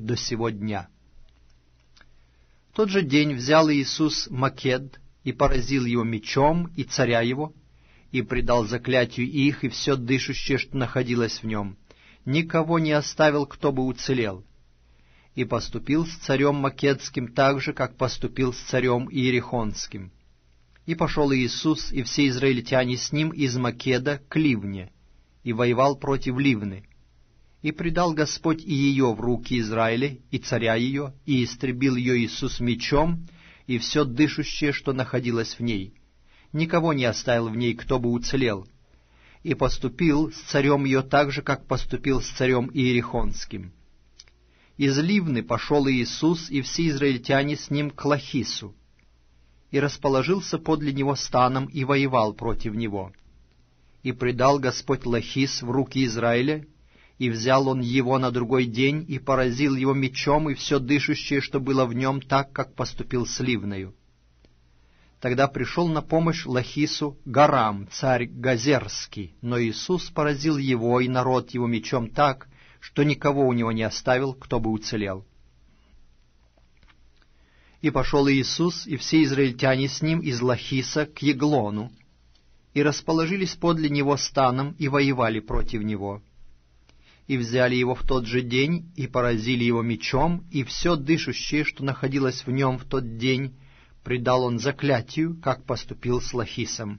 до сего дня. В тот же день взял Иисус Макед и поразил его мечом и царя его, и предал заклятию их и все дышащее, что находилось в нем. Никого не оставил, кто бы уцелел. И поступил с царем Македским так же, как поступил с царем Иерихонским. И пошел Иисус и все израильтяне с ним из Македа к Ливне, и воевал против Ливны. И предал Господь и ее в руки Израиля, и царя ее, и истребил ее Иисус мечом, и все дышащее, что находилось в ней. Никого не оставил в ней, кто бы уцелел. И поступил с царем ее так же, как поступил с царем Иерихонским. Из Ливны пошел Иисус и все израильтяне с ним к Лахису, и расположился подле него станом, и воевал против него. И предал Господь Лахис в руки Израиля, и взял он его на другой день, и поразил его мечом, и все дышащее, что было в нем, так, как поступил с Ливною. Тогда пришел на помощь Лахису Гарам, царь Газерский, но Иисус поразил его и народ его мечом так, что никого у него не оставил, кто бы уцелел. И пошел Иисус и все израильтяне с ним из Лахиса к Еглону, и расположились подле него станом, и воевали против него. И взяли его в тот же день, и поразили его мечом, и все дышащее, что находилось в нем в тот день, предал он заклятию, как поступил с Лахисом.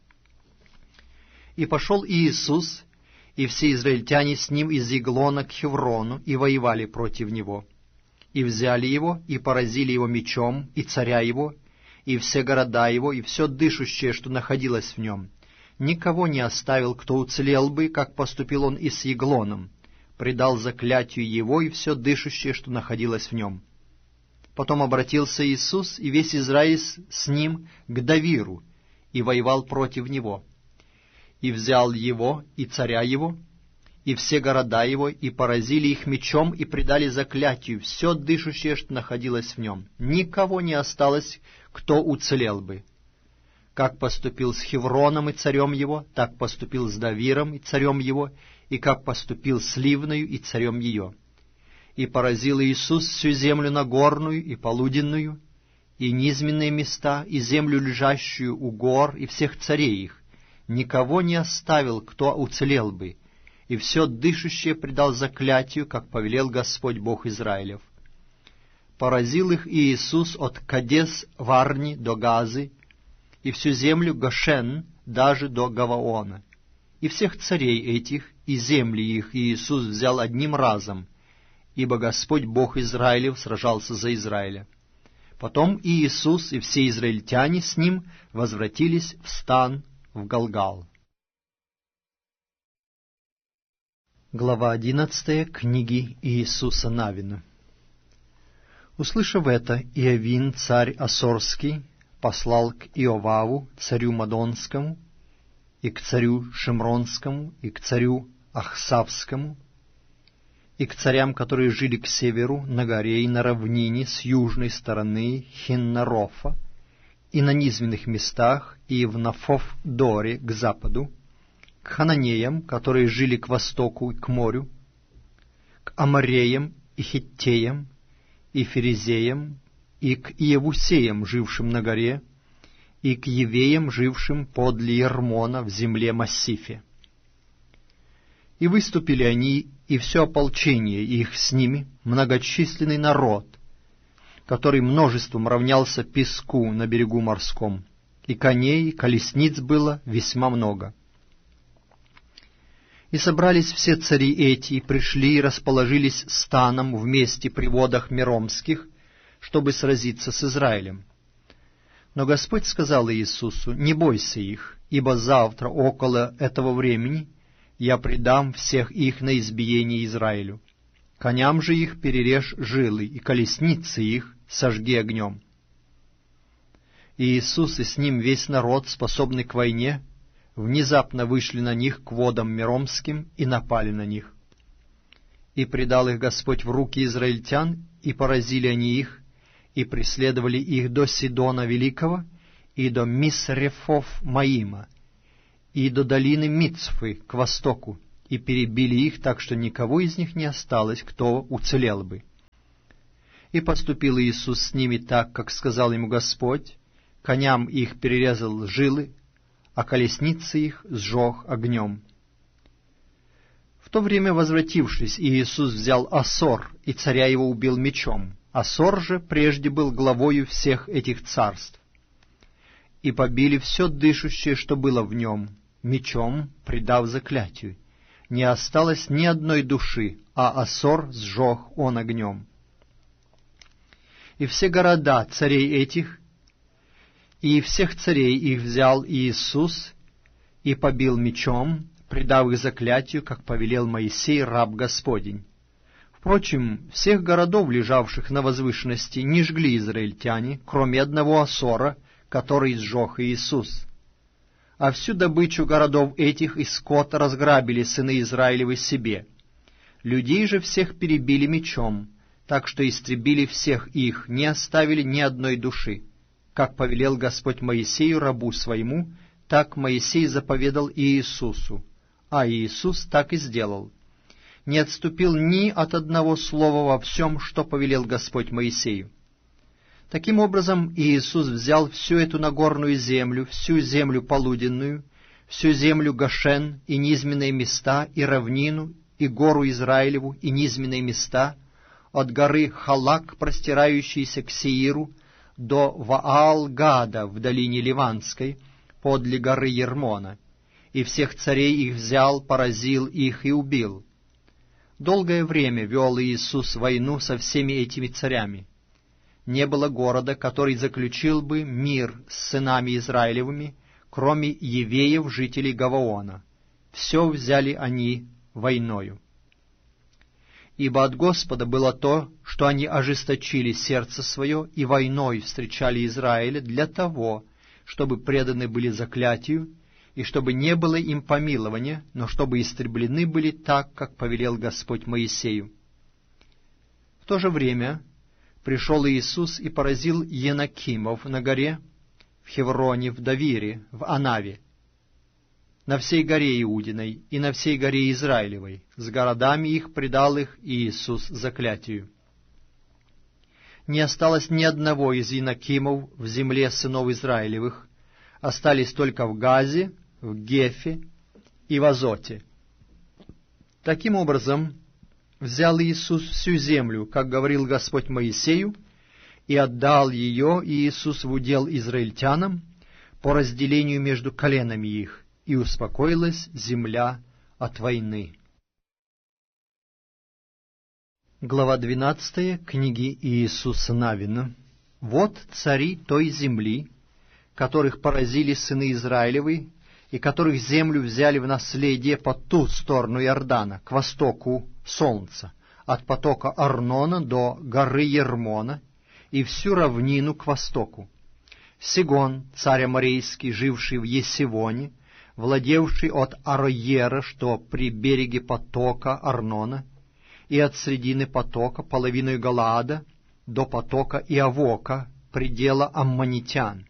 И пошел Иисус и все израильтяне с ним из Еглона к Хеврону, и воевали против него. И взяли его, и поразили его мечом, и царя его, и все города его, и все дышащее, что находилось в нем. Никого не оставил, кто уцелел бы, как поступил он и с Еглоном, предал заклятию его и все дышащее, что находилось в нем. Потом обратился Иисус и весь Израиль с ним к Давиру, и воевал против него. И взял его, и царя его, и все города его, и поразили их мечом, и предали заклятию все дышащее, что находилось в нем. Никого не осталось, кто уцелел бы. Как поступил с Хевроном и царем его, так поступил с Давиром и царем его, и как поступил с Ливною и царем ее. И поразил Иисус всю землю нагорную и полуденную, и низменные места, и землю, лежащую у гор, и всех царей их. Никого не оставил, кто уцелел бы, и все дышащее предал заклятию, как повелел Господь Бог Израилев. Поразил их Иисус от Кадес-Варни до Газы, и всю землю Гошен даже до Гаваона. И всех царей этих, и земли их Иисус взял одним разом, ибо Господь Бог Израилев сражался за Израиля. Потом Иисус и все израильтяне с ним возвратились в стан в Галгал. Глава 11 книги Иисуса Навина. Услышав это, Иовин, царь Ассорский, послал к Иоваву, царю Мадонскому, и к царю Шимронскому, и к царю Ахсавскому, и к царям, которые жили к северу, на горе и на равнине с южной стороны Хиннарофа, и на низменных местах, и в Нафов-Доре к западу, к хананеям, которые жили к востоку и к морю, к амореям и хиттеям, и ферезеям, и к иевусеям, жившим на горе, и к евеям, жившим подле Ермона в земле Массифе. И выступили они, и все ополчение их с ними, многочисленный народ, который множеством равнялся песку на берегу морском, и коней, и колесниц было весьма много. И собрались все цари эти, и пришли, и расположились станом вместе при водах Меромских, чтобы сразиться с Израилем. Но Господь сказал Иисусу: «Не бойся их, ибо завтра около этого времени я предам всех их на избиение Израилю. Коням же их перережь жилы, и колесницы их сожги огнем». И Иисус и с ним весь народ, способный к войне, внезапно вышли на них к водам Меромским и напали на них. И предал их Господь в руки израильтян, и поразили они их, и преследовали их до Сидона Великого, и до Мисрефов-Маима, и до долины Мицфы к востоку, и перебили их так, что никого из них не осталось, кто уцелел бы. И поступил Иисус с ними так, как сказал ему Господь, коням их перерезал жилы, а колесницы их сжег огнем. В то время, возвратившись, Иисус взял Асор, и царя его убил мечом. Асор же прежде был главою всех этих царств. И побили все дышащее, что было в нем, мечом, предав заклятию. Не осталось ни одной души, а Асор сжег он огнем. И все города царей этих, и всех царей их взял Иисус, и побил мечом, предав их заклятию, как повелел Моисей, раб Господень. Впрочем, всех городов, лежавших на возвышенности, не жгли израильтяне, кроме одного Асора, который сжег Иисус. А всю добычу городов этих и скот разграбили сыны Израилевы себе. Людей же всех перебили мечом, так что истребили всех их, не оставили ни одной души. Как повелел Господь Моисею, рабу своему, так Моисей заповедал и Иисусу, а Иисус так и сделал. Не отступил ни от одного слова во всем, что повелел Господь Моисею. Таким образом, Иисус взял всю эту нагорную землю, всю землю полуденную, всю землю Гошен и низменные места, и равнину, и гору Израилеву, и низменные места, от горы Халак, простирающейся к Сеиру, до Ваал-Гада в долине Ливанской, подле горы Ермона, и всех царей их взял, поразил их и убил. Долгое время вел Иисус войну со всеми этими царями. Не было города, который заключил бы мир с сынами Израилевыми, кроме евеев, жителей Гаваона. Все взяли они войною. Ибо от Господа было то, что они ожесточили сердце свое и войной встречали Израиля для того, чтобы преданы были заклятию, и чтобы не было им помилования, но чтобы истреблены были так, как повелел Господь Моисею. В то же время пришел Иисус и поразил Енакимов на горе, в Хевроне, в Давире, в Анаве, на всей горе Иудиной и на всей горе Израилевой, с городами их предал их Иисус заклятию. Не осталось ни одного из Енакимов в земле сынов Израилевых, остались только в Газе, в Гефе и в Азоте. Таким образом, взял Иисус всю землю, как говорил Господь Моисею, и отдал ее Иисус в удел израильтянам по разделению между коленами их, и успокоилась земля от войны. Глава 12 книги Иисуса Навина. Вот цари той земли, которых поразили сыны Израилевы, и которых землю взяли в наследие по ту сторону Иордана, к востоку солнца, от потока Арнона до горы Ермона, и всю равнину к востоку. Сигон, царь Аморейский, живший в Есивоне, владевший от Ароера, что при береге потока Арнона, и от средины потока, половиной Галаада, до потока Иавока, предела аммонитян,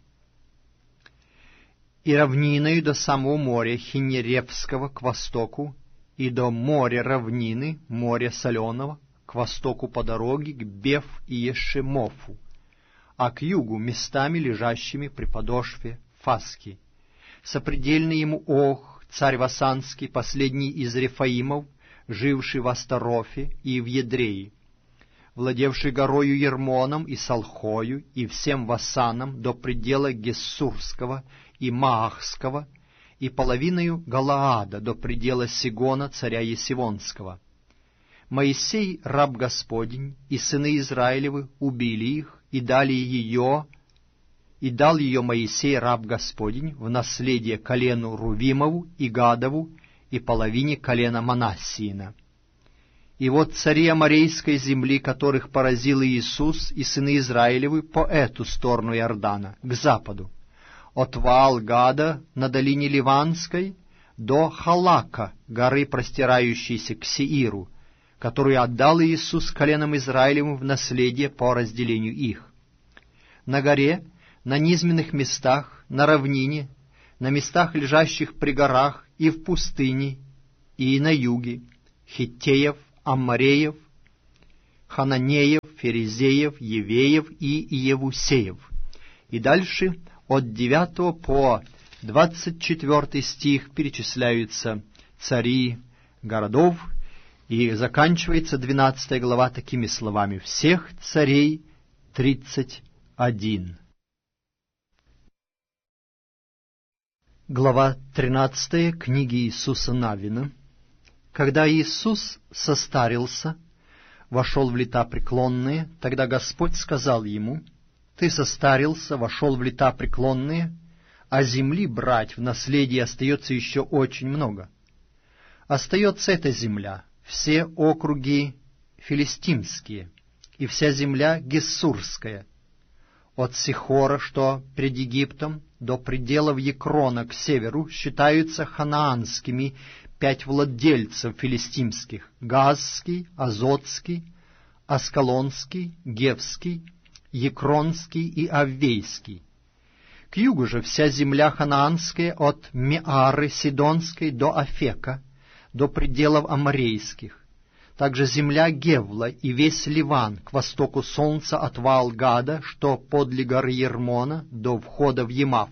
и равниною до самого моря Хинеревского к востоку, и до моря равнины, моря соленого, к востоку по дороге к Беф и Ешемофу, а к югу местами, лежащими при подошве Фаски. Сопредельный ему Ох, царь Васанский, последний из Рефаимов, живший в Астарофе и в Едрее, владевший горою Ермоном и Салхою и всем Васаном до предела Гессурского и Маахского, и половиною Галаада до предела Сигона, царя Есивонского. Моисей, раб Господень, и сыны Израилевы убили их, и дал ее Моисей, раб Господень, в наследие колену Рувимову и Гадову и половине колена Манассиина. И вот цари Аморейской земли, которых поразил Иисус и сыны Израилевы по эту сторону Иордана, к западу, от Ваал-Гада на долине Ливанской до Халака, горы, простирающейся к Сеиру, которую отдал Иисус коленам Израилевым в наследие по разделению их. На горе, на низменных местах, на равнине, на местах, лежащих при горах, и в пустыне, и на юге, Хиттеев, Аммореев, Хананеев, Ферезеев, Евеев и Иевусеев. И дальше от 9 по 24 стих перечисляются цари городов, и заканчивается 12 глава такими словами: «Всех царей 31». Глава 13 книги Иисуса Навина. Когда Иисус состарился, вошел в лета преклонные, тогда Господь сказал ему: «Ты состарился, вошел в лета преклонные, а земли брать в наследие остается еще очень много. Остается эта земля, все округи филистимские, и вся земля гессурская, от Сихора, что пред Египтом, до пределов Екрона к северу, считаются ханаанскими 5 владельцев филистимских: Газский, Азотский, Аскалонский, Гевский, Екронский и Аввейский. К югу же вся земля ханаанская от Меары Сидонской до Афека, до пределов Аморейских. Также земля Гевла и весь Ливан к востоку солнца от Ваал-Гада, что подле горы Ермона, до входа в Емав.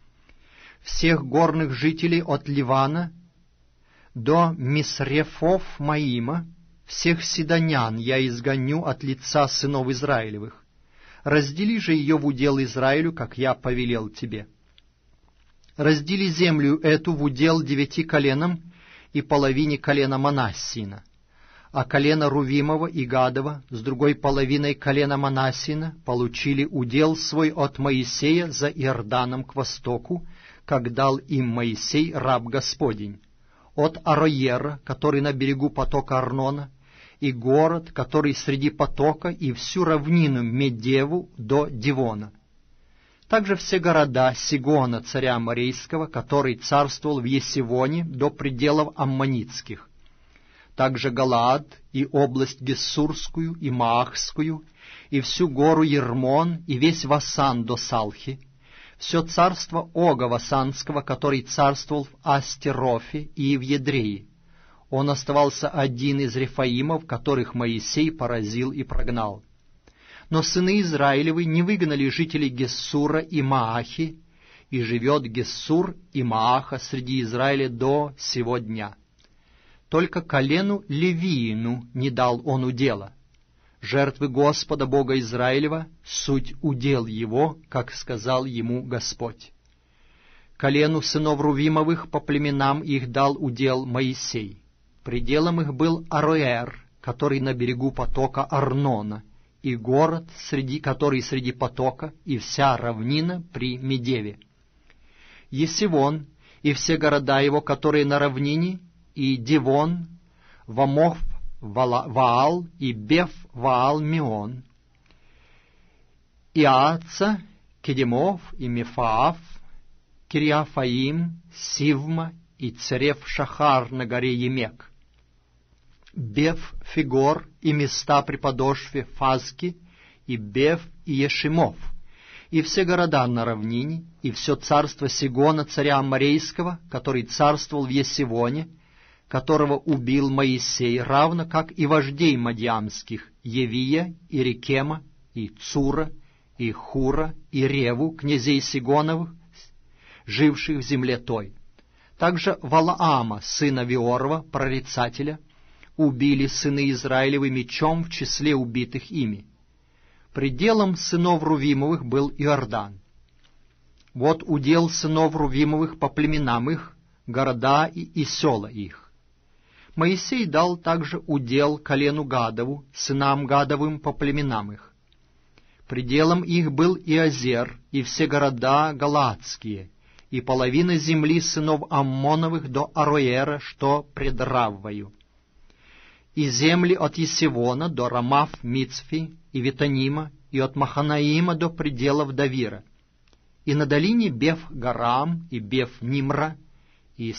Всех горных жителей от Ливана до Мисрефов Маима, всех сидонян я изгоню от лица сынов Израилевых. Раздели же ее в удел Израилю, как я повелел тебе. Раздели землю эту в удел 9 коленам и половине колена Манассина, а колено Рувимова и Гадова с другой половиной колена Манассина получили удел свой от Моисея за Иорданом к востоку, как дал им Моисей, раб Господень, от Ароера, который на берегу потока Арнона, и город, который среди потока, и всю равнину Медеву до Дивона. Также все города Сигона, царя Аморейского, который царствовал в Есивоне, до пределов Аммонитских. Также Галаад и область Гессурскую и Маахскую, и всю гору Ермон, и весь Васан до Салхи, все царство Ога Васанского, который царствовал в Астерофе и в Едрее. Он оставался один из Рефаимов, которых Моисей поразил и прогнал. Но сыны Израилевы не выгнали жителей Гессура и Маахи, и живет Гессур и Мааха среди Израиля до сего дня. Только колену Левиину не дал он удела. Жертвы Господа Бога Израилева — суть удел его, как сказал ему Господь. Колену сынов Рувимовых по племенам их дал удел Моисей. Пределом их был Ароэр, который на берегу потока Арнона, и город, который среди потока, и вся равнина при Медеве. Есивон и все города его, которые на равнине, и Дивон, Вамов, Ваал и Беф Ваал Мион, Иаца, Кедемов и Мефаав, Кириафаим, Сивма и Церев Шахар на горе Емек, Беф Фигор и места при подошве Фазки, и Беф и Ешимов, и все города на равнине, и все царство Сигона, царя Аморейского, который царствовал в Есивоне, которого убил Моисей, равно как и вождей мадиамских, Евия и Рекема, и Цура, и Хура, и Реву, князей Сигоновых, живших в земле той. Также Валаама, сына Виорова, прорицателя, убили сыны Израилевы мечом в числе убитых ими. Пределом сынов Рувимовых был Иордан. Вот удел сынов Рувимовых по племенам их, города и села их. Моисей дал также удел колену Гадову, сынам Гадовым по племенам их. Пределом их был Иозер и все города галаадские, и половина земли сынов Аммоновых до Ароера, что пред Раввою, и земли от Есивона до Рамав-Мицфи и Витанима, и от Маханаима до пределов Давира, и на долине Беф-Гарам и Беф-Нимра, и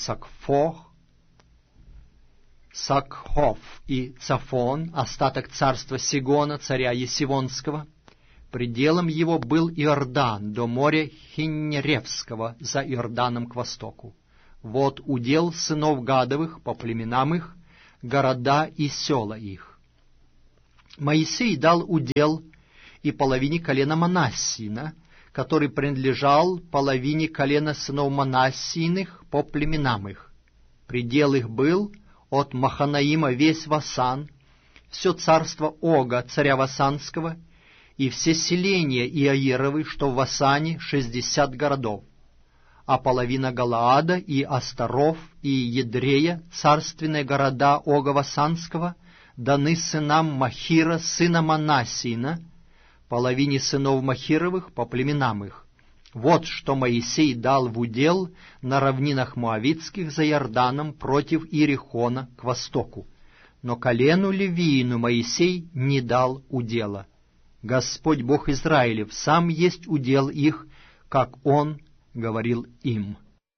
Сакхов и Цафон, остаток царства Сигона, царя Есивонского. Пределом его был Иордан до моря Хиннеревского за Иорданом к востоку. Вот удел сынов Гадовых по племенам их, города и села их. Моисей дал удел и половине колена Манассиина, который принадлежал половине колена сынов Манассииных по племенам их. Предел их был от Маханаима весь Васан, все царство Ога, царя Васанского, и все селения Иаировы, что в Васане 60 городов, а половина Галаада и Астаров и Едрея, царственные города Ога Васанского, даны сынам Махира, сына Манассиина, половине сынов Махировых по племенам их. Вот что Моисей дал в удел на равнинах Моавитских за Иорданом против Иерихона к востоку. Но колену Левиину Моисей не дал удела. Господь Бог Израилев сам есть удел их, как Он говорил им.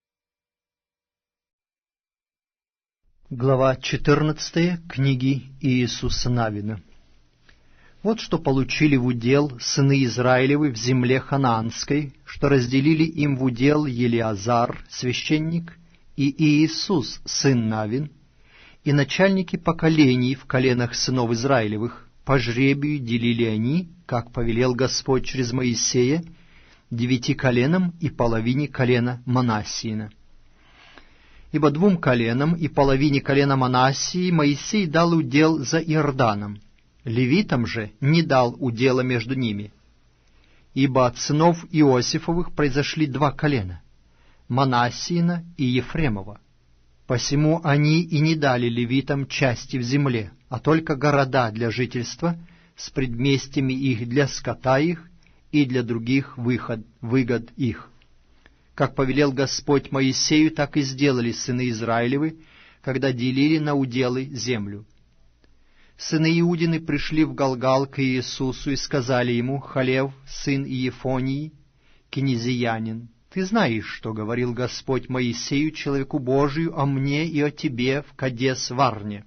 Глава 14 книги Иисуса Навина. Вот что получили в удел сыны Израилевы в земле ханаанской, что разделили им в удел Елиазар, священник, и Иисус, сын Навин, и начальники поколений в коленах сынов Израилевых. По жребию делили они, как повелел Господь через Моисея, 9 коленам и половине колена Манассиина. Ибо 2 коленам и половине колена Манассии Моисей дал удел за Иорданом, левитам же не дал удела между ними. Ибо от сынов Иосифовых произошли 2 колена, Манассиина и Ефремова. Посему они и не дали левитам части в земле, а только города для жительства с предместьями их для скота их и для других выгод их. Как повелел Господь Моисею, так и сделали сыны Израилевы, когда делили на уделы землю. Сыны Иудины пришли в Галгал к Иисусу и сказали ему: «Халев, сын Иефонии, кенезиянин, ты знаешь, что говорил Господь Моисею, человеку Божию, о мне и о тебе в Кадес-Варне.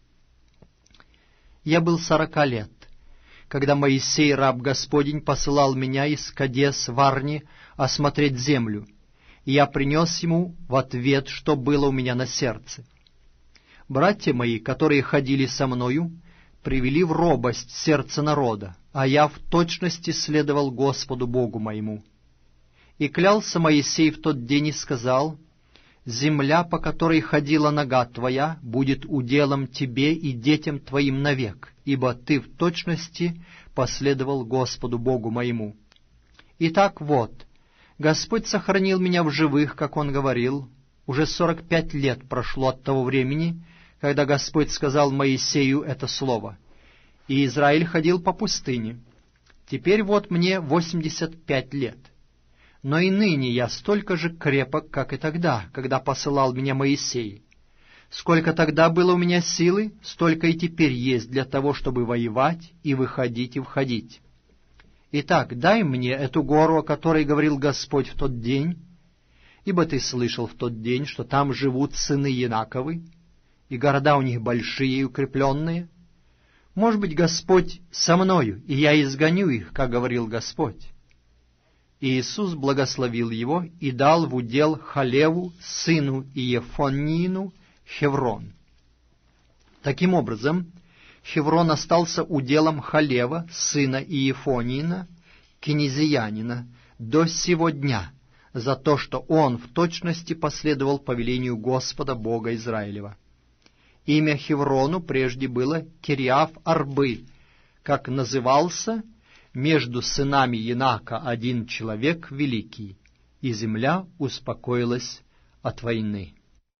Я был 40 лет, когда Моисей, раб Господень, посылал меня из Кадес-Варни осмотреть землю, и я принес ему в ответ, что было у меня на сердце. Братья мои, которые ходили со мною, привели в робость сердце народа, а я в точности следовал Господу Богу моему. И клялся Моисей в тот день и сказал: «Земля, по которой ходила нога твоя, будет уделом тебе и детям твоим навек, ибо ты в точности последовал Господу Богу моему». Итак, вот, Господь сохранил меня в живых, как Он говорил. Уже 45 лет прошло от того времени, когда Господь сказал Моисею это слово, и Израиль ходил по пустыне. Теперь вот мне 85 лет. Но и ныне я столько же крепок, как и тогда, когда посылал меня Моисей. Сколько тогда было у меня силы, столько и теперь есть для того, чтобы воевать и выходить и входить. Итак, дай мне эту гору, о которой говорил Господь в тот день, ибо ты слышал в тот день, что там живут сыны Янаковы, и города у них большие и укрепленные. Может быть, Господь со мною, и я изгоню их, как говорил Господь». И Иисус благословил его и дал в удел Халеву, сыну Иефонину, Хеврон. Таким образом, Хеврон остался уделом Халева, сына Иефонина, кенезиянина, до сего дня, за то, что он в точности последовал повелению Господа Бога Израилева. Имя Хеврону прежде было Кириаф-Арбы, как назывался между сынами Янака один человек великий, и земля успокоилась от войны.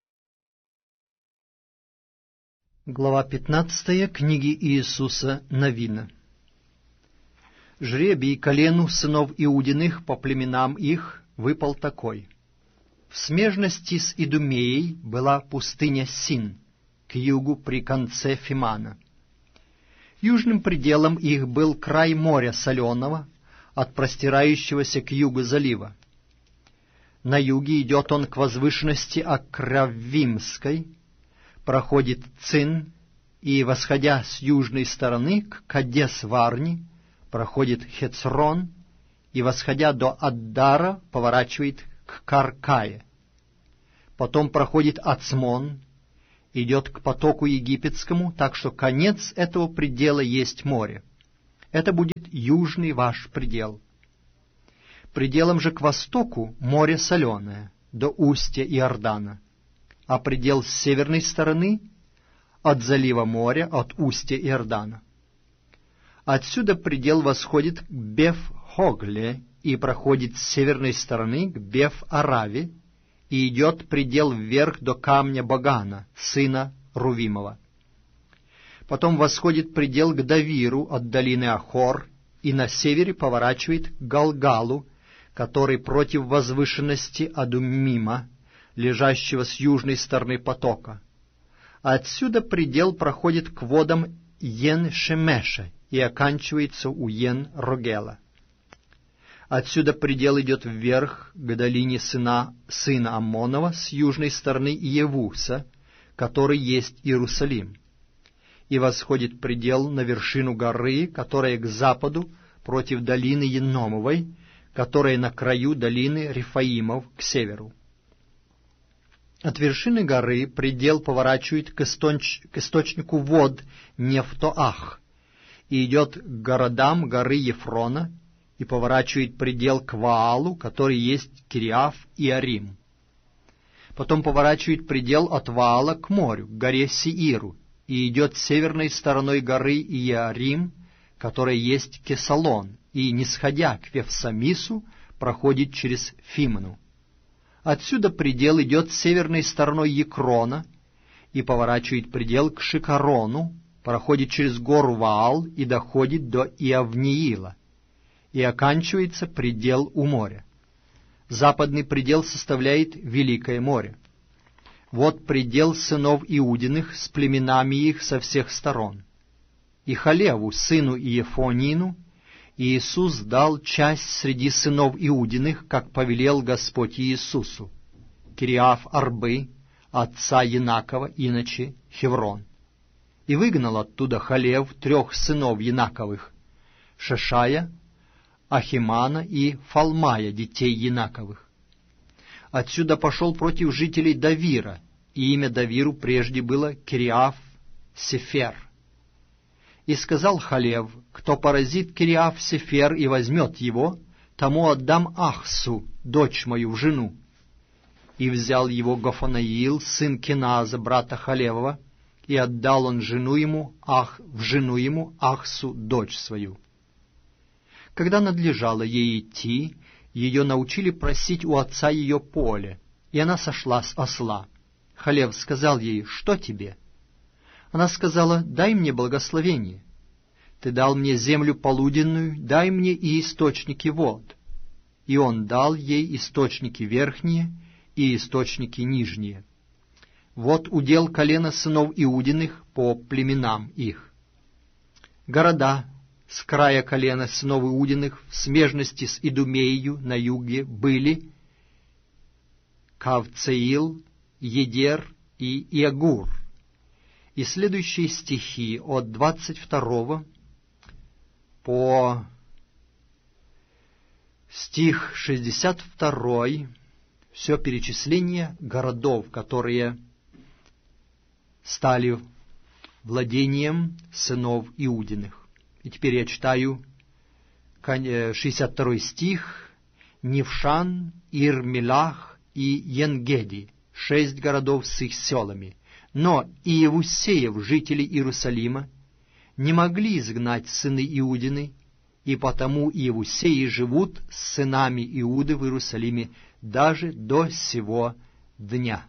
Глава 15 книги Иисуса Навина. Жребий колену сынов Иудиных по племенам их выпал такой. В смежности с Идумеей была пустыня Син, к югу при конце Фимана. Южным пределом их был край моря соленого, от простирающегося к югу залива. На юге идет он к возвышенности Акравимской, проходит Цин, и, восходя с южной стороны к Кадес-Варни, проходит Хецрон, и, восходя до Аддара, поворачивает к Каркае. Потом проходит Ацмон, идет к потоку египетскому, так что конец этого предела есть море. Это будет южный ваш предел. Пределом же к востоку море соленое, до устья Иордана, а предел с северной стороны от залива моря, от устья Иордана. Отсюда предел восходит к Беф-Хогле и проходит с северной стороны к Беф-Араве, и идет предел вверх до камня Багана, сына Рувимова. Потом восходит предел к Давиру от долины Ахор, и на севере поворачивает к Галгалу, который против возвышенности Адуммима, лежащего с южной стороны потока. Отсюда предел проходит к водам Йен-Шемеша и оканчивается у Йен-Рогела. Отсюда предел идет вверх к долине сына Аммонова с южной стороны Иевуса, который есть Иерусалим, и восходит предел на вершину горы, которая к западу против долины Еномовой, которая на краю долины Рефаимов к северу. От вершины горы предел поворачивает к источнику вод Нефтоах и идет к городам горы Ефрона, и поворачивает предел к Ваалу, который есть Кириаф и Арим. Потом поворачивает предел от Ваала к морю, к горе Сеиру, и идет северной стороной горы Иарим, которая есть Кесалон, и, нисходя к Вефсамису, проходит через Фимну. Отсюда предел идет северной стороной Екрона и поворачивает предел к Шикарону, проходит через гору Ваал и доходит до Иавниила, и оканчивается предел у моря. Западный предел составляет Великое море. Вот предел сынов Иудиных с племенами их со всех сторон. И Халеву, сыну Иефонину, Иисус дал часть среди сынов Иудиных, как повелел Господь Иисусу, Кириаф-Арбы, отца Янакова, иначе Хеврон. И выгнал оттуда Халев 3 сынов Янаковых, Шешая, Ахимана и Фалмая, детей Янаковых. Отсюда пошел против жителей Давира, и имя Давиру прежде было Кириаф-Сефер. И сказал Халев: кто поразит Кириаф-Сефер и возьмет его, тому отдам Ахсу, дочь мою, в жену. И взял его Гофанаил, сын Кеназа, брата Халевова, и отдал он в жену ему Ахсу, дочь свою. Когда надлежало ей идти, ее научили просить у отца ее поле, и она сошла с осла. Халев сказал ей: что тебе? Она сказала: дай мне благословение. Ты дал мне землю полуденную, дай мне и источники вод. И он дал ей источники верхние и источники нижние. Вот удел колена сынов Иудиных по племенам их. Города с края колена сынов Иудиных в смежности с Идумею на юге были Кавцеил, Едер и Иагур. И следующие стихи от 22 по стих 62, все перечисление городов, которые стали владением сынов Иудиных. И теперь я читаю 62 стих. Нившан, Ир-Мелах и Енгеди, 6 городов с их селами. Но Иевусеев, жители Иерусалима, не могли изгнать сыны Иудины, и потому Иевусеи живут с сынами Иуды в Иерусалиме даже до сего дня.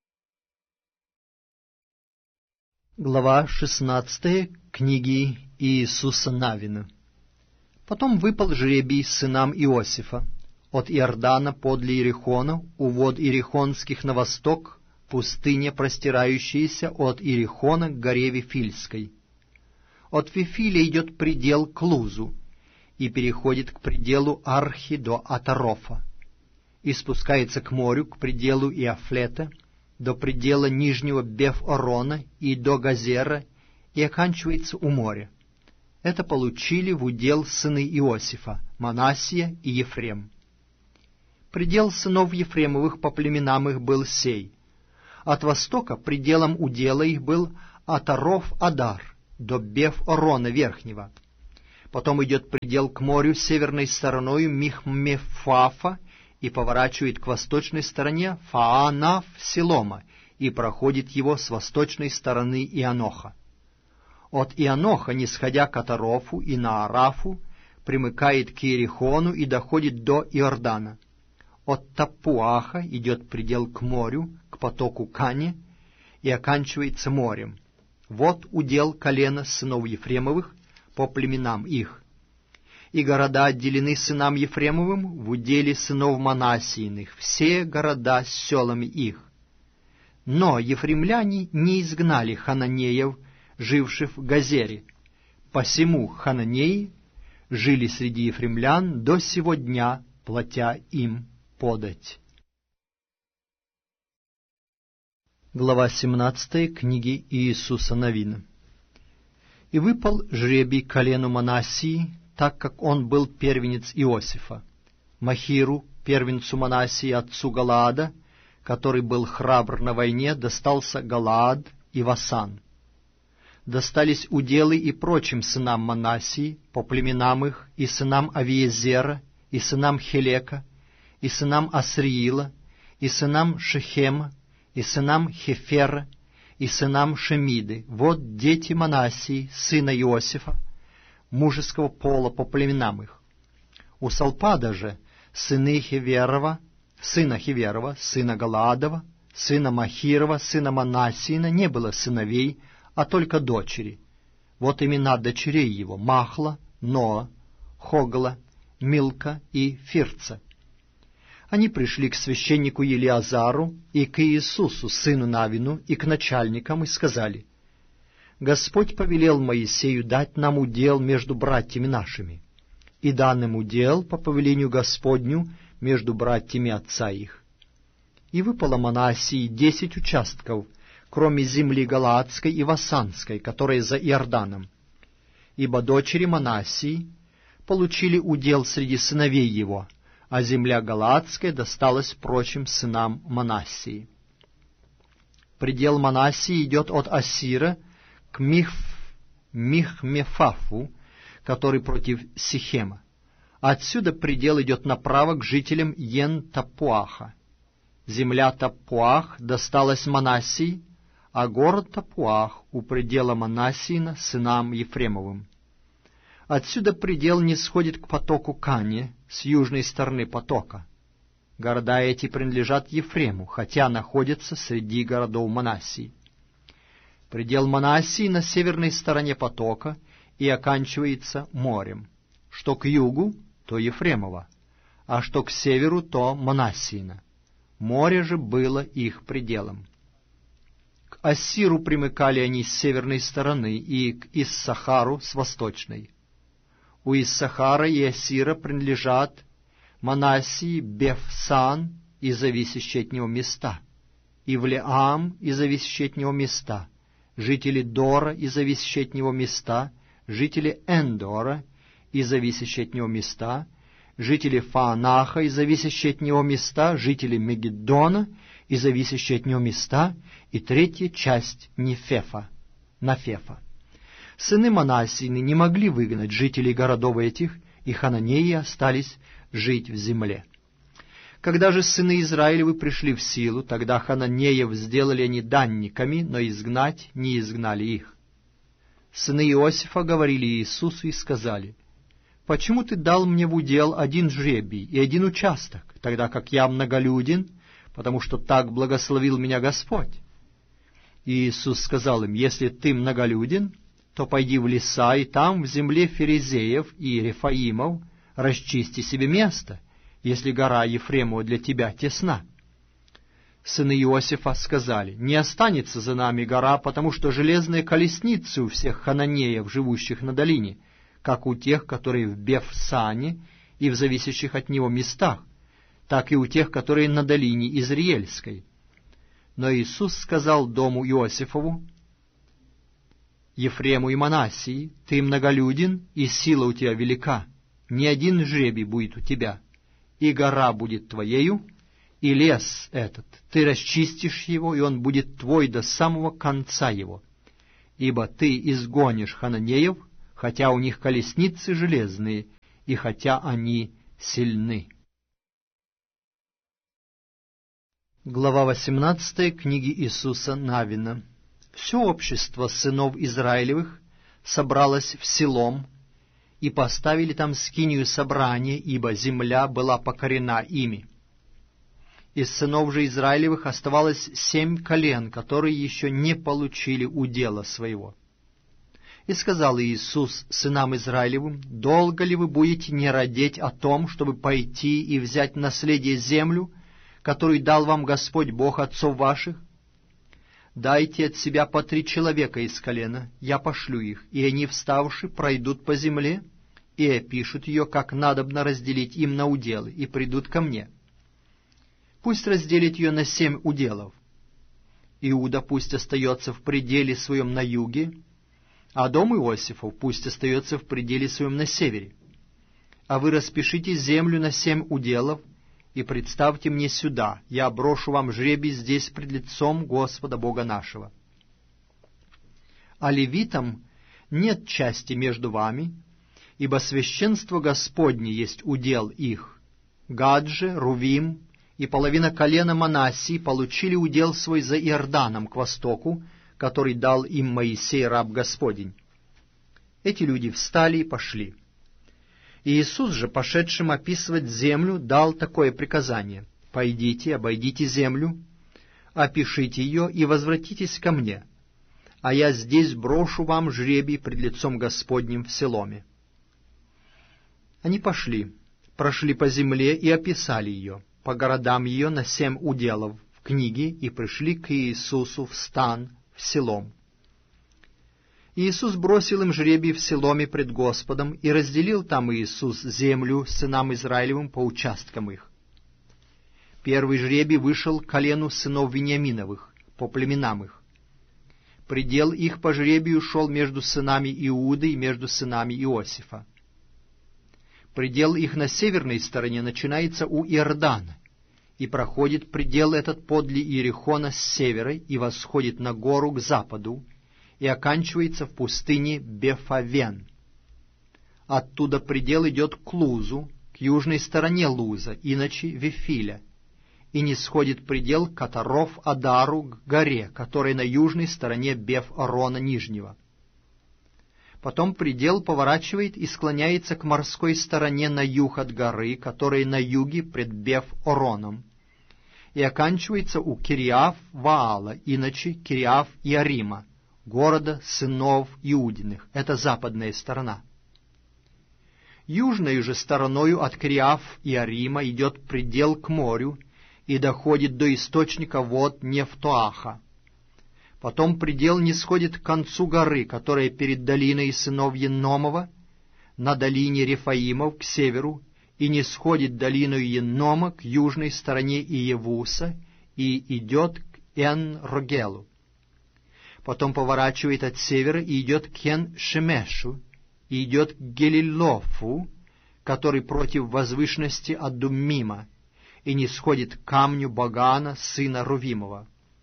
Глава 16 книги Иисуса Навина. Потом выпал жребий сынам Иосифа от Иордана подле Иерихона, у вод Иерихонских на восток, пустыня, простирающаяся от Иерихона к горе Вифильской. От Вифиля идет предел к Лузу и переходит к пределу Архи до Атарофа, и спускается к морю, к пределу Иафлета, до предела нижнего Беф-Орона и до Газера, и оканчивается у моря. Это получили в удел сыны Иосифа, Манассия и Ефрем. Предел сынов Ефремовых по племенам их был сей: От востока пределом удела их был от Аров-Адар до Беф-Орона Верхнего. Потом идет предел к морю северной стороною Михмефафа и поворачивает к восточной стороне Фаанав-Силома и проходит его с восточной стороны Ианоха. От Ианоха, нисходя к Атарофу и Наарафу, примыкает к Иерихону и доходит до Иордана. От Тапуаха идет предел к морю, к потоку Кане, и оканчивается морем. Вот удел колена сынов Ефремовых по племенам их. И города отделены сынам Ефремовым в уделе сынов Манассииных, все города с селами их. Но ефремляне не изгнали хананеев, живших в Газере. Посему хананеи жили среди ефремлян до сего дня, платя им подать. Глава 17 книги Иисуса Навина. И выпал жребий колену Манассии, так как он был первенец Иосифа, Махиру, первенцу Манассии, отцу Галаада, который был храбр на войне, достался Галаад и Васан. Достались уделы и прочим сынам Манассии, по племенам их, и сынам Авиезера, и сынам Хелека, и сынам Асриила, и сынам Шехема, и сынам Хефера, и сынам Шемиды. Вот дети Манассии, сына Иосифа, мужеского пола по племенам их. У Салпада же сына Хеверова, сына Галаадова, сына Махирова, сына Манассиина не было сыновей, а только дочери. Вот имена дочерей его: Махла, Ноа, Хогла, Милка и Фирца. Они пришли к священнику Елиазару и к Иисусу, сыну Навину, и к начальникам, и сказали: Господь повелел Моисею дать нам удел между братьями нашими, и дан им удел по повелению Господню между братьями отца их. И выпало Манассии 10 участков, кроме земли Галаадской и Васанской, которые за Иорданом, ибо дочери Манассии получили удел среди сыновей его, а земля Галаадская досталась прочим сынам Манассии. Предел Манассии идет от Ассира к Михмефафу, который против Сихема. Отсюда предел идет направо к жителям Йен-Тапуаха. Земля Тапуах досталась Манассии, а город Тапуах у предела Манассиина сынам Ефремовым. Отсюда предел нисходит к потоку Кане с южной стороны потока. Города эти принадлежат Ефрему, хотя находятся среди городов Манассии. Предел Манассии на северной стороне потока и оканчивается морем. Что к югу, то Ефремово, а что к северу, то Манассиина. Море же было их пределом. К Ассиру примыкали они с северной стороны и к Иссахару с восточной. У Иссахара и Ассира принадлежат Манассии Бефсан и зависящие от него места, и Влеам и зависящие от него места, жители Дора и зависящие от него места, жители Эндора и зависящие от него места, жители Фаанаха и зависящие от него места, жители Мегиддона и зависящие от него места, и третья часть Нафефа. Сыны Манассиины не могли выгнать жителей городов этих, и хананеи остались жить в земле. Когда же сыны Израилевы пришли в силу, тогда хананеев сделали они данниками, но изгнать не изгнали их. Сыны Иосифа говорили Иисусу и сказали: «Почему ты дал мне в удел один жребий и один участок, тогда как я многолюден, потому что так благословил меня Господь?» И Иисус сказал им: «Если ты многолюден, то пойди в леса, и там, в земле Ферезеев и Рефаимов, расчисти себе место, если гора Ефремова для тебя тесна». Сыны Иосифа сказали: «Не останется за нами гора, потому что железные колесницы у всех хананеев, живущих на долине, как у тех, которые в Бефсане и в зависящих от него местах, так и у тех, которые на долине Изриельской». Но Иисус сказал дому Иосифову, Ефрему и Манассии: «Ты многолюден, и сила у тебя велика, ни один жребий будет у тебя, и гора будет твоею, и лес этот, ты расчистишь его, и он будет твой до самого конца его. Ибо ты изгонишь хананеев, хотя у них колесницы железные, и хотя они сильны». Глава 18 книги Иисуса Навина. Все общество сынов Израилевых собралось в Силом, и поставили там скинию собрания, ибо земля была покорена ими. Из сынов же Израилевых оставалось 7 колен, которые еще не получили удела своего. И сказал Иисус сынам Израилевым: «Долго ли вы будете не радеть о том, чтобы пойти и взять наследие землю, которую дал вам Господь Бог отцов ваших? Дайте от себя по 3 человека из колена, я пошлю их, и они, вставши, пройдут по земле и опишут ее, как надобно разделить им на уделы, и придут ко мне. Пусть разделит ее на 7 уделов. Иуда пусть остается в пределе своем на юге, а дом Иосифов пусть остается в пределе своем на севере. А вы распишите землю на 7 уделов, и представьте мне сюда, я брошу вам жребий здесь пред лицом Господа Бога нашего. А левитам нет части между вами, ибо священство Господне есть удел их. Гад же, Рувим и половина колена Манассии получили удел свой за Иорданом к востоку, который дал им Моисей, раб Господень». Эти люди встали и пошли. И Иисус же, пошедшим описывать землю, дал такое приказание: «Пойдите, обойдите землю, опишите ее и возвратитесь ко мне, а я здесь брошу вам жребий пред лицом Господним в Силоме». Они пошли, прошли по земле и описали ее, по городам ее на 7 уделов в книге, и пришли к Иисусу в стан в Силом. Иисус бросил им жребий в Силоме пред Господом, и разделил там Иисус землю сынам Израилевым по участкам их. Первый жребий вышел к колену сынов Вениаминовых, по племенам их. Предел их по жребию шел между сынами Иуды и между сынами Иосифа. Предел их на северной стороне начинается у Иордана, и проходит предел этот подле Иерихона с севера и восходит на гору к западу, и оканчивается в пустыне Бефавен. Оттуда предел идет к Лузу, к южной стороне Луза, иначе Вифиля, и не сходит предел к Атаров-Адару, к горе, которая на южной стороне Беф-Орона Нижнего. Потом предел поворачивает и склоняется к морской стороне на юг от горы, которая на юге пред Беф-Ороном, и оканчивается у Кириаф-Ваала, иначе Кириаф-Иарима, города сынов Иудиных. Это западная сторона. Южной же стороною от Кириаф-Иарима идет предел к морю и доходит до источника вод Нефтоаха. Потом предел не сходит к концу горы, которая перед долиной сынов Еномова, на долине Рефаимов к северу, и не сходит долиною Енома к южной стороне Иевуса, и идет к Эн-Рогелу. Потом поворачивает от севера и идет к Ен-Шемешу, и идет к Гелилофу, который против возвышенности Адуммима, и не сходит к камню Багана, сына Рувимова.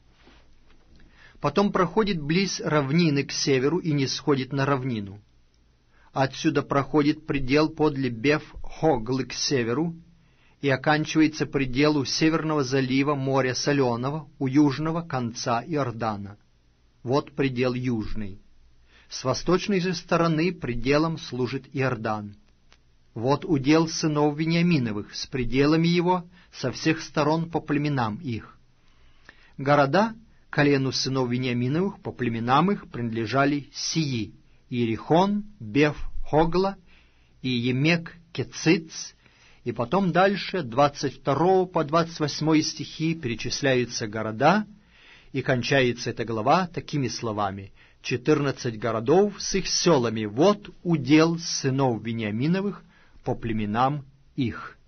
Потом проходит близ равнины к северу и не сходит на равнину. Отсюда проходит предел подле Беф-Хоглы к северу, и оканчивается предел у северного залива моря Соленого, у южного конца Иордана. Вот предел южный. С восточной же стороны пределом служит Иордан. Вот удел сынов Вениаминовых, с пределами его, со всех сторон по племенам их. Города колену сынов Вениаминовых по племенам их принадлежали сии: Иерихон, Беф-Хогла и Емек-Кециц, и потом дальше, 22 по 28 стихи, перечисляются города, и кончается эта глава такими словами: 14 городов с их селами, вот удел сынов Вениаминовых по племенам их.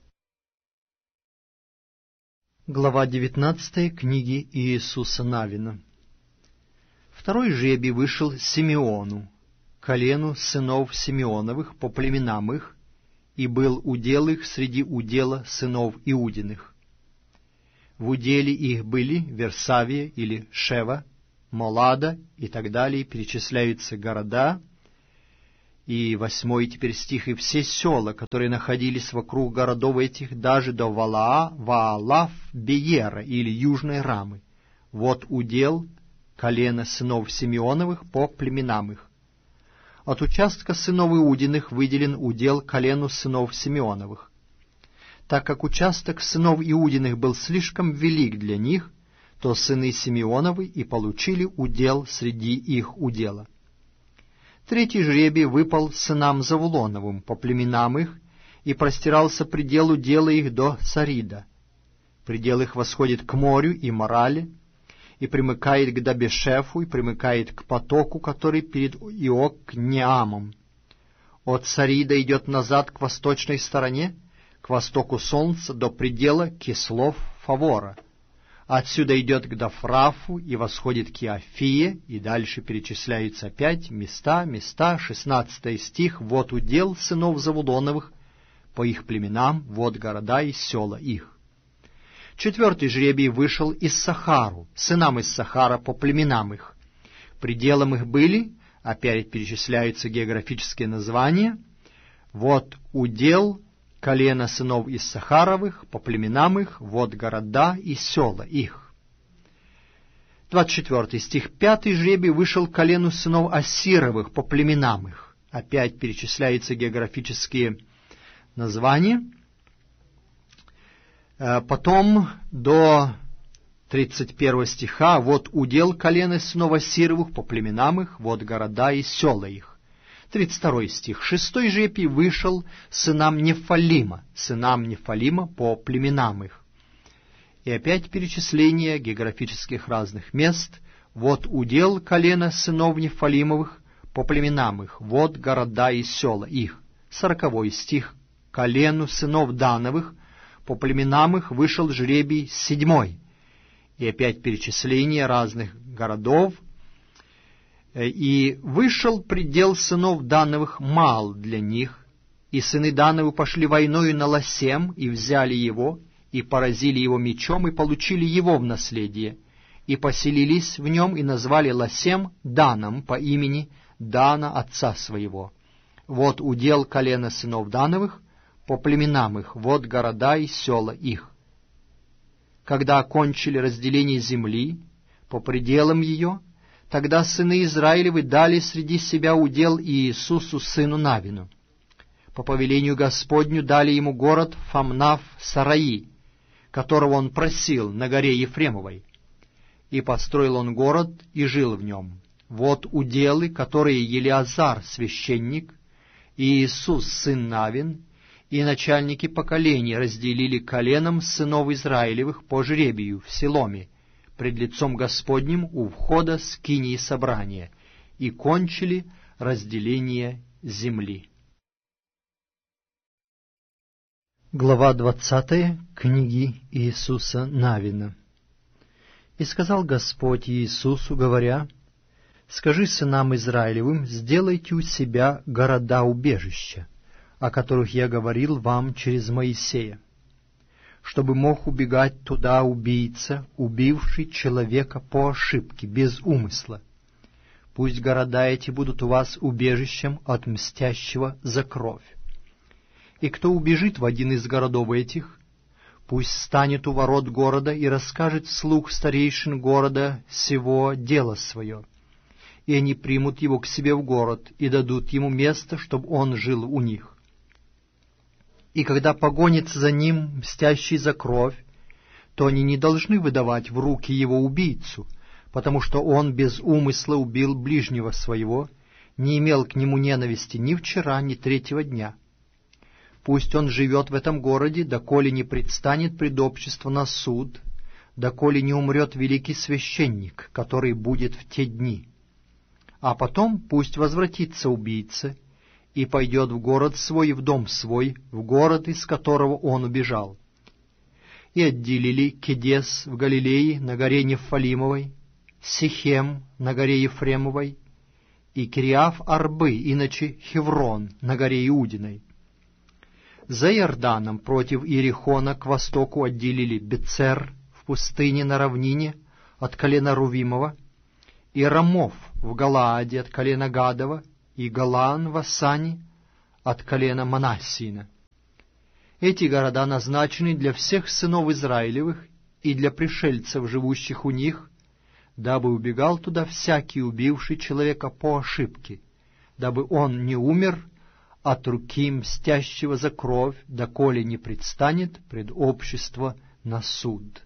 Глава 19 книги Иисуса Навина. Второй жребий вышел Симеону, колену сынов Симеоновых по племенам их, и был удел их среди удела сынов Иудиных. В уделе их были Версавия или Шева, Молада и так далее. Перечисляются города. И 8 теперь стих. «И все села, которые находились вокруг городов этих, даже до Ваалав Беера или Южной Рамы. Вот удел колена сынов Симеоновых по племенам их. От участка сынов Иудиных выделен удел колену сынов Симеоновых. Так как участок сынов Иудиных был слишком велик для них, то сыны Симеоновы и получили удел среди их удела. Третий жребий выпал сынам Завулоновым по племенам их, и простирался предел удела их до Сарида. Предел их восходит к морю и Морале, и примыкает к Дабешефу, и примыкает к потоку, который перед Иокнеамом. От Сарида идет назад к восточной стороне, к востоку солнца, до предела Кислов Фавора. Отсюда идет к Дафрафу и восходит к Иофие, и дальше перечисляются опять места, 16 стих. Вот удел сынов Завулоновых по их племенам, вот города и села их. Четвертый жребий вышел из Сахару, сынам из Сахара по племенам их. Пределом их были, опять перечисляются географические названия, вот удел колена сынов из Сахаровых по племенам их, вот города и села их. 24 стих. Пятый жребий вышел колену сынов Ассировых по племенам их. Опять перечисляются географические названия. Потом до 31 стиха, вот удел колена сынов Ассировых по племенам их, вот города и села их. 32 стих. Шестой жребий вышел сынам Нефалима по племенам их. И опять перечисление географических разных мест. Вот удел колена сынов Нефалимовых по племенам их, вот города и села их. 40 стих. Колену сынов Дановых по племенам их вышел жребий 7. И опять перечисление разных городов. И вышел предел сынов Дановых мал для них, и сыны Дановы пошли войною на Ласем, и взяли его, и поразили его мечом, и получили его в наследие, и поселились в нем, и назвали Ласем Даном по имени Дана отца своего. Вот удел колена сынов Дановых по племенам их, вот города и села их. Когда окончили разделение земли по пределам ее, тогда сыны Израилевы дали среди себя удел Иисусу сыну Навину. По повелению Господню дали ему город Фамнав-Сараи, которого он просил на горе Ефремовой. И построил он город и жил в нем. Вот уделы, которые Елиазар, священник, и Иисус, сын Навин, и начальники поколений разделили коленом сынов Израилевых по жребию в Силоме, пред лицом Господним у входа скинии собрания, и кончили разделение земли. Глава 20 книги Иисуса Навина. «И сказал Господь Иисусу, говоря, скажи сынам Израилевым, сделайте у себя города-убежища, о которых я говорил вам через Моисея, чтобы мог убегать туда убийца, убивший человека по ошибке, без умысла. Пусть города эти будут у вас убежищем от мстящего за кровь. И кто убежит в один из городов этих, пусть станет у ворот города и расскажет вслух старейшин города сего дело свое, и они примут его к себе в город и дадут ему место, чтобы он жил у них. И когда погонится за ним мстящий за кровь, то они не должны выдавать в руки его убийцу, потому что он без умысла убил ближнего своего, не имел к нему ненависти ни вчера, ни третьего дня. Пусть он живет в этом городе, доколе не предстанет пред общество на суд, доколе не умрет великий священник, который будет в те дни. А потом пусть возвратится убийца, и пойдет в город свой, в дом свой, в город, из которого он убежал. И отделили Кедес в Галилее на горе Нефалимовой, Сихем на горе Ефремовой, и Кириаф-Арбы, иначе Хеврон на горе Иудиной. За Иорданом против Иерихона к востоку отделили Бецер в пустыне на равнине от колена Рувимова, и Рамов в Галааде от колена Гадова, и Голан в Асане от колена Манассиина. Эти города назначены для всех сынов Израилевых и для пришельцев, живущих у них, дабы убегал туда всякий, убивший человека по ошибке, дабы он не умер от руки мстящего за кровь, доколе не предстанет пред общество на суд.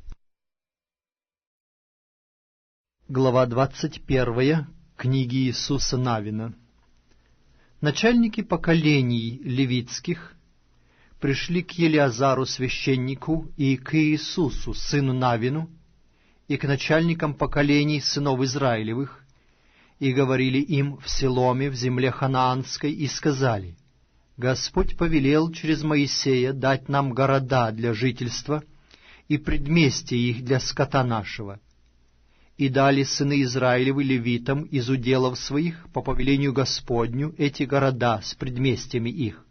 Глава 21 книги Иисуса Навина. Начальники поколений левитских пришли к Елиазару священнику и к Иисусу, сыну Навину, и к начальникам поколений сынов Израилевых, и говорили им в Силоме, в земле Ханаанской, и сказали: «Господь повелел через Моисея дать нам города для жительства и предместья их для скота нашего. И дали сыны Израилевы левитам из уделов своих по повелению Господню эти города с предместьями их.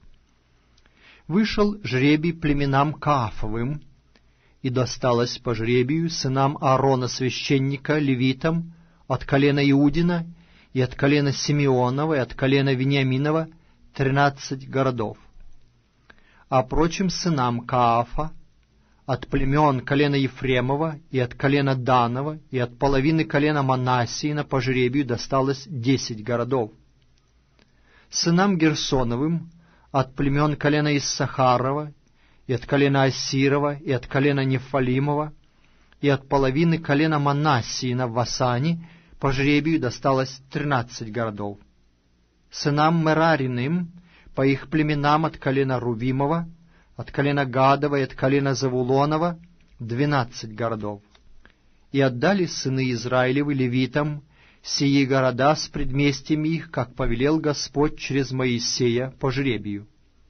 Вышел жребий племенам Каафовым, и досталось по жребию сынам Аарона священника, левитам, от колена Иудина, и от колена Симеонова, и от колена Вениаминова 13 городов. А прочим сынам Каафа, от племен колена Ефремова, и от колена Данова, и от половины колена Манассиина по жребию досталось 10 городов. Сынам Герсоновым, от племен колена Иссахарова, и от колена Ассирова, и от колена Нефалимова, и от половины колена Манассиина в Асане по жребию досталось 13 городов. Сынам Мерариным, по их племенам от колена Рувимова, от колена Гадова и от колена Завулонова 12 городов. И отдали сыны Израилевы левитам сии города с предместьями их, как повелел Господь через Моисея по жребию.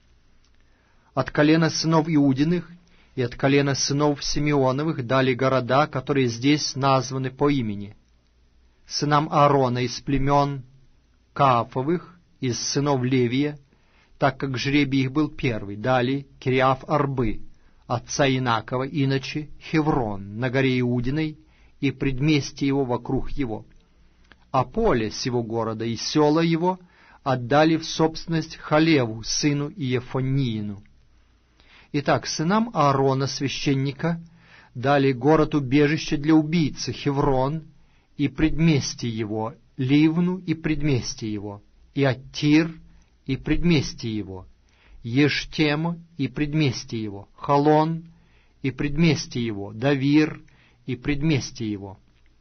От колена сынов Иудиных и от колена сынов Симеоновых дали города, которые здесь названы по имени. Сынам Аарона из племен Каафовых, из сынов Левия, так как жребий их был первый, дали Кириаф-Арбы, отца Инакова, иначе Хеврон на горе Иудиной и предместье его вокруг его. А поле сего города и села его отдали в собственность Халеву, сыну Иефониину. Итак, сынам Аарона, священника, дали город-убежище для убийцы Хеврон и предместье его, Ливну и предместье его, и Аттир и предместье его, Ештему и предместье его, Халон и предместье его, Давир и предместье его,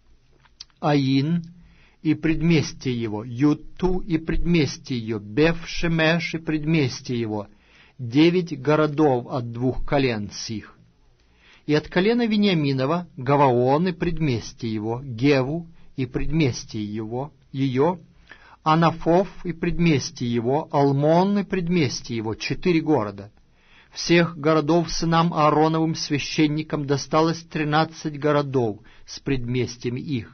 Аин и предместье его, Юту и предместье ее, Беф-Шемеш и предместье его, 9 городов от 2 колен сих. И от колена Вениаминова Гаваон и предместье его, Геву и предместье его, ее, Анафов и предместье его, Алмон и предместье его, 4 города. Всех городов сынам Аароновым священникам досталось 13 городов с предместьями их.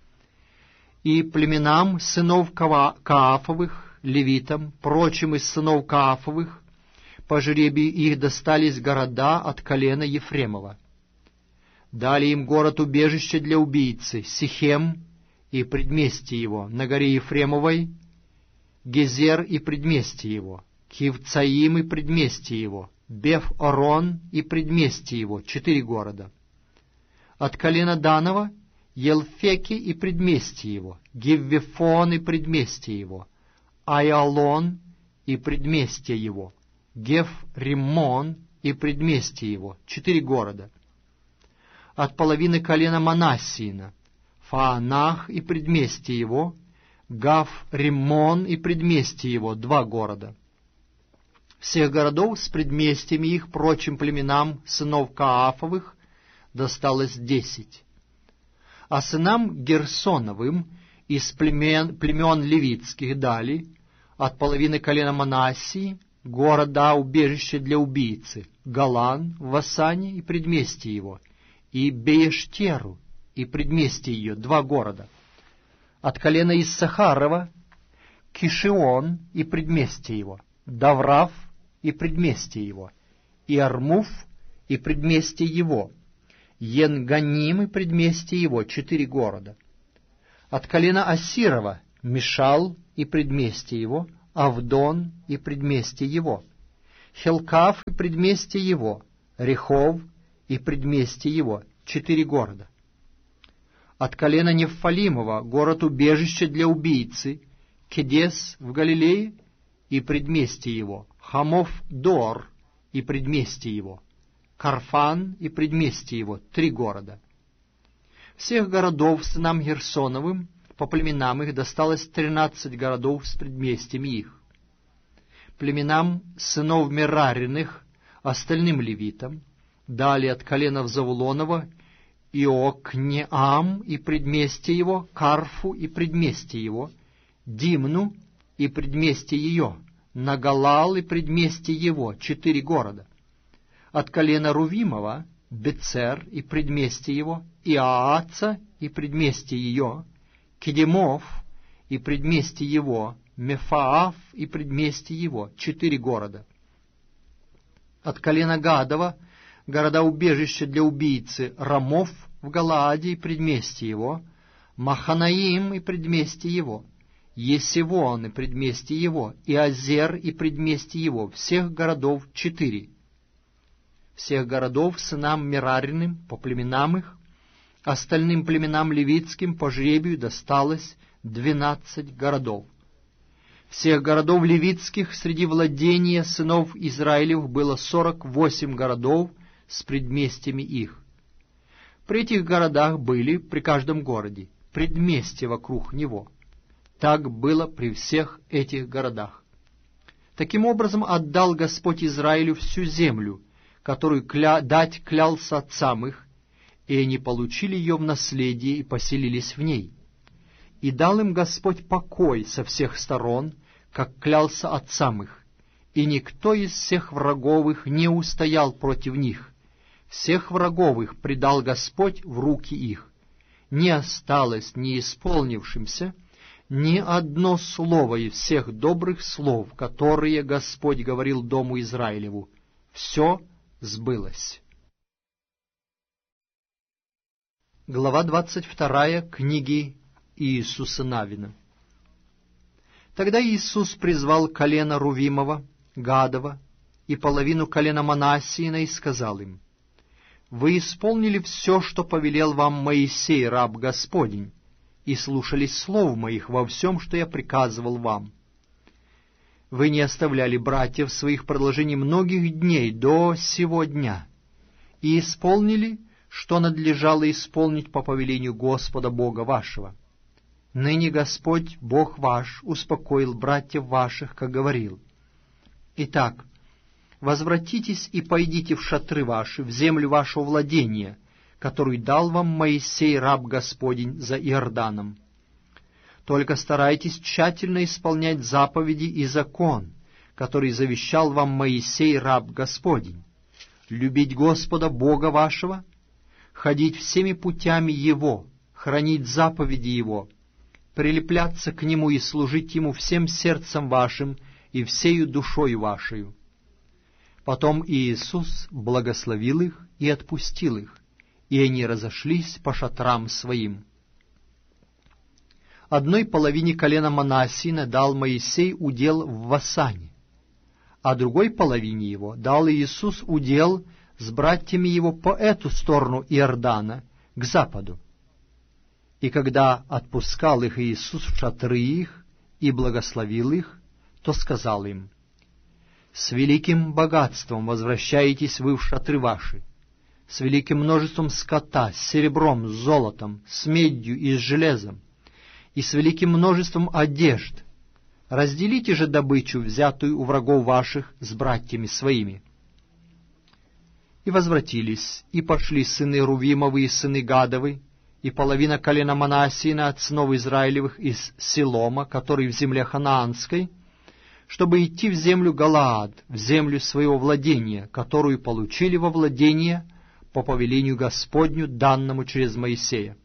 И племенам сынов Каафовых, левитам, прочим из сынов Каафовых, по жребию их достались города от колена Ефремова. Дали им город-убежище для убийцы, Сихем и предместье его, на горе Ефремовой, Гезер и предместье его, Кивцаим и предместье его, Беф-Орон и предместье его, 4 города. От колена Данова Елфеки и предместье его, Гиввефон и предместье его, Айалон и предместье его, Геф-Риммон и предместье его, 4 города. От половины колена Манассиина Фаанах и предместье его, Гав-Риммон и предместье его, 2 города. Всех городов с предместьями их прочим племенам сынов Каафовых досталось 10. А сынам Герсоновым из племен левитских дали от половины колена Манассии города-убежище для убийцы, Голан в Асане и предместье его, и Беештеру и предместье ее, 2 города. От колена Иссахарова Кишион и предместье его, Даврав и предместье его, и Армуф и предместье его, Енганим и предместье его, 4 города. От колена Асирова Мишал и предместье его, Авдон и предместье его, Хелкав и предместье его, Рехов и предместье его, 4 города. От колена Нефалимова город-убежище для убийцы, Кедес в Галилее и предместье его, Хамов-Дор и предместье его, Карфан и предместье его, 3 города. Всех городов сынам Герсоновым по племенам их досталось 13 городов с предместьями их. Племенам сынов Мерариных, остальным левитам, дали от коленов Завулонова Иокнеам и предместье его, Карфу и предместье его, Димну и предместье ее, Нагалал и предместье его, 4 города. От колена Рувимова Бецер и предместье его, Иааца и предместье ее, Кедемов и предместье его, Мефаав и предместье его, 4 города. От колена Гадова города-убежища для убийцы, Рамов в Галааде и предместье его, Маханаим и предместье его, Есивон и предместье его, и Азер и предместье его, всех городов 4. Всех городов сынам Мерариным по племенам их, остальным племенам левитским по жребию досталось 12 городов. Всех городов левитских среди владения сынов Израилев было 48 городов с предместьями их. При этих городах были при каждом городе предместья вокруг него. Так было при всех этих городах. Таким образом отдал Господь Израилю всю землю, которую дать клялся отцам их, и они получили ее в наследие и поселились в ней. И дал им Господь покой со всех сторон, как клялся отцам их, и никто из всех врагов их не устоял против них. Всех врагов их предал Господь в руки их. Не осталось не исполнившимся ни одно слово из всех добрых слов, которые Господь говорил дому Израилеву. Все сбылось. Глава 22 книги Иисуса Навина. Тогда Иисус призвал колено Рувимова, Гадова и половину колена Манассиина и сказал им: «Вы исполнили все, что повелел вам Моисей, раб Господень, и слушались слов моих во всем, что я приказывал вам. Вы не оставляли братьев своих в продолжении многих дней до сего дня, и исполнили, что надлежало исполнить по повелению Господа Бога вашего. Ныне Господь, Бог ваш, успокоил братьев ваших, как говорил. Итак, возвратитесь и пойдите в шатры ваши, в землю вашего владения, которую дал вам Моисей, раб Господень, за Иорданом. Только старайтесь тщательно исполнять заповеди и закон, который завещал вам Моисей, раб Господень, любить Господа Бога вашего, ходить всеми путями Его, хранить заповеди Его, прилепляться к Нему и служить Ему всем сердцем вашим и всею душою вашею». Потом Иисус благословил их и отпустил их, и они разошлись по шатрам своим. Одной половине колена Манассиина дал Моисей удел в Васане, а другой половине его дал Иисус удел с братьями его по эту сторону Иордана, к западу. И когда отпускал их Иисус в шатры их и благословил их, то сказал им: «С великим богатством возвращаетесь вы в шатры ваши, с великим множеством скота, с серебром, с золотом, с медью и с железом, и с великим множеством одежд. Разделите же добычу, взятую у врагов ваших, с братьями своими». И возвратились, и пошли сыны Рувимовы и сыны Гадовы, и половина колена Манассиина от сынов Израилевых из Силома, который в земле Ханаанской, чтобы идти в землю Галаад, в землю своего владения, которую получили во владение по повелению Господню, данному через Моисея.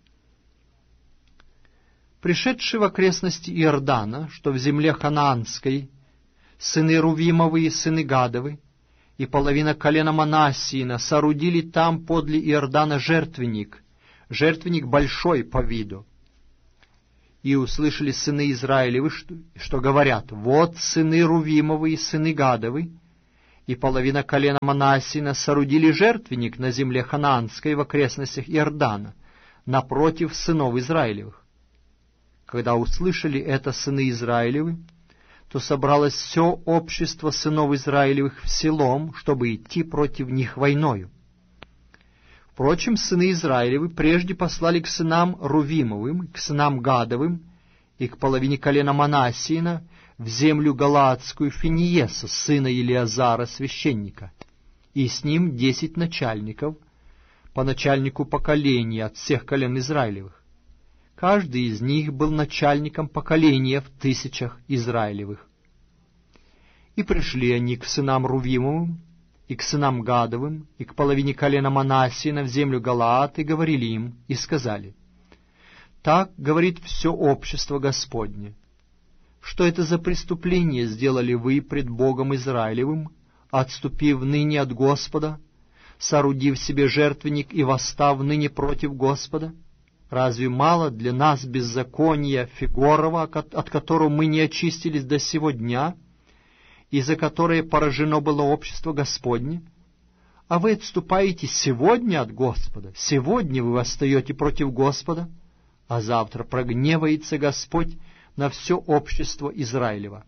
Пришедшие в окрестности Иордана, что в земле Ханаанской, сыны Рувимовы и сыны Гадовы, и половина колена Манассиина соорудили там подле Иордана жертвенник большой по виду. И услышали сыны Израилевы, что говорят: вот сыны Рувимовы и сыны Гадовы, и половина колена Манассиина соорудили жертвенник на земле ханаанской в окрестностях Иордана, напротив сынов Израилевых. Когда услышали это сыны Израилевы, то собралось все общество сынов Израилевых в Силом, чтобы идти против них войною. Впрочем, сыны Израилевы прежде послали к сынам Рувимовым, к сынам Гадовым и к половине колена Манассиина в землю Галаадскую Финиеса, сына Елиазара, священника, и с ним 10 начальников, по начальнику поколения от всех колен Израилевых. Каждый из них был начальником поколения в 1000 Израилевых. И пришли они к сынам Рувимовым, и к сынам Гадовым, и к половине колена Манассиина в землю Галаад, и говорили им, и сказали: «Так говорит все общество Господне. Что это за преступление сделали вы пред Богом Израилевым, отступив ныне от Господа, соорудив себе жертвенник и восстав ныне против Господа? Разве мало для нас беззакония Фигорова, от которого мы не очистились до сего дня, и за которое поражено было общество Господне? А вы отступаете сегодня от Господа, сегодня вы восстаете против Господа, а завтра прогневается Господь на все общество Израилева.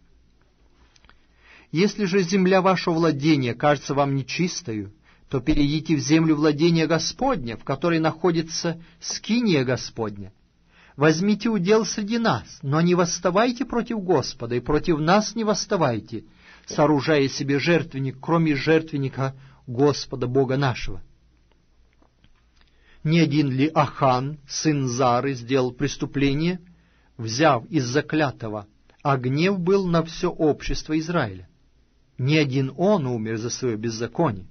Если же земля вашего владения кажется вам нечистою, то перейдите в землю владения Господня, в которой находится скиния Господня. Возьмите удел среди нас, но не восставайте против Господа, и против нас не восставайте, сооружая себе жертвенник, кроме жертвенника Господа Бога нашего. Не один ли Ахан, сын Зары, сделал преступление, взяв из заклятого, а гнев был на все общество Израиля? Не один он умер за свое беззаконие.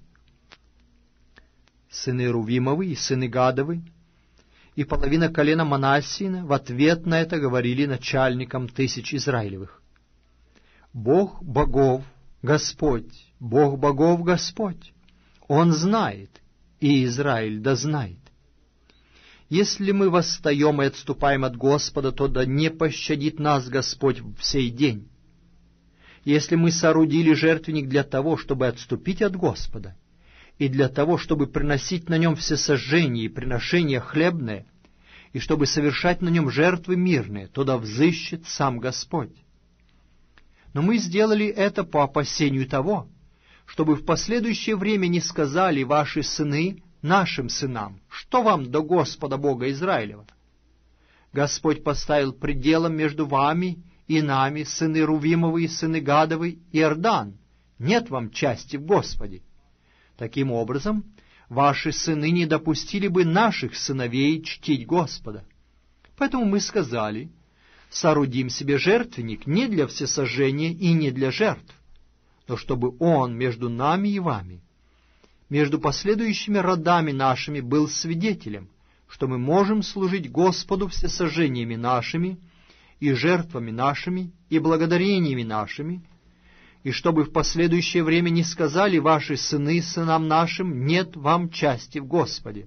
Сыны Рувимовы и сыны Гадовы и половина колена Манассиина в ответ на это говорили начальникам 1000 Израилевых: «Бог богов Господь, Бог богов Господь, Он знает, и Израиль да знает. Если мы восстаем и отступаем от Господа, то да не пощадит нас Господь в сей день. Если мы соорудили жертвенник для того, чтобы отступить от Господа, и для того, чтобы приносить на нем всесожжения и приношения хлебные, и чтобы совершать на нем жертвы мирные, то да взыщет сам Господь. Но мы сделали это по опасению того, чтобы в последующее время не сказали ваши сыны нашим сынам: что вам до Господа Бога Израилева? Господь поставил пределом между вами и нами, сыны Рувимовы и сыны Гадовы, Иордан. Нет вам части в Господе. Таким образом, ваши сыны не допустили бы наших сыновей чтить Господа. Поэтому мы сказали: соорудим себе жертвенник не для всесожжения и не для жертв, но чтобы он между нами и вами, между последующими родами нашими, был свидетелем, что мы можем служить Господу всесожжениями нашими, и жертвами нашими, и благодарениями нашими, и чтобы в последующее время не сказали ваши сыны сынам нашим: нет вам части в Господе.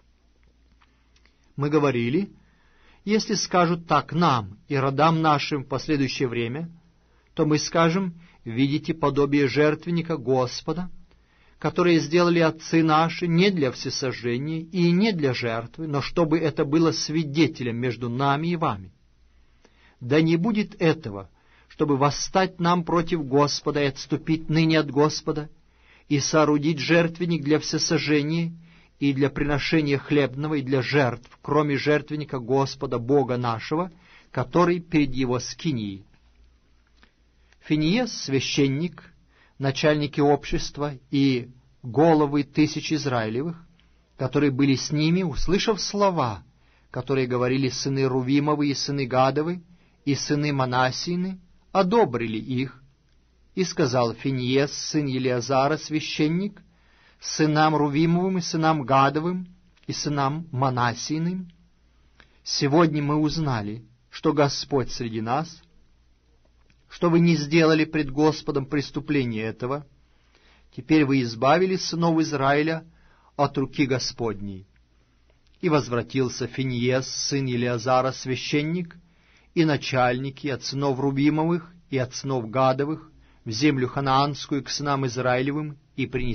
Мы говорили: если скажут так нам и родам нашим в последующее время, то мы скажем: видите подобие жертвенника Господа, которые сделали отцы наши не для всесожжения и не для жертвы, но чтобы это было свидетелем между нами и вами. Да не будет этого, чтобы восстать нам против Господа и отступить ныне от Господа, и соорудить жертвенник для всесожжения и для приношения хлебного и для жертв, кроме жертвенника Господа Бога нашего, который перед Его скинией. Финиес, священник, начальники общества и головы 1000 Израилевых, которые были с ними, услышав слова, которые говорили сыны Рувимовы и сыны Гадовы и сыны Манассиины, одобрили их, и сказал Финиес, сын Елиазара, священник, сынам Рувимовым и сынам Гадовым и сынам Манассииным: сегодня мы узнали, что Господь среди нас, что вы не сделали пред Господом преступления этого. Теперь вы избавили сынов Израиля от руки Господней». И возвратился Финьес, сын Елиазара, священник, и начальники от сынов Рубимовых и от сынов Гадовых в землю ханаанскую к сынам Израилевым, и принесли